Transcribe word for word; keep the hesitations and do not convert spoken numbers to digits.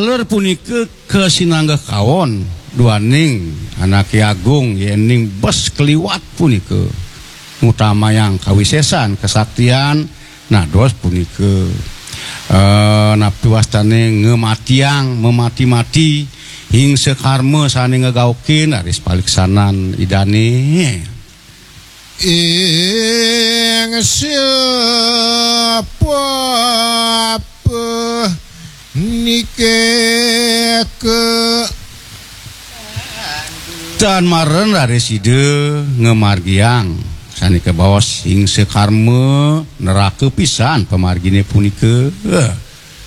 Baler punika kesinangga kawon duaning anak Agung yening bes keliwat punika utama yang kawisesan kesaktian nados punika e, napi wastane ngematiang memati-mati hing sekarma sane ngegaukin aris paliksanan idane ing siapa nike ke dan maren aris ide ngemargiang sani ke bawas hing sekarma neraka pisan pemargine punika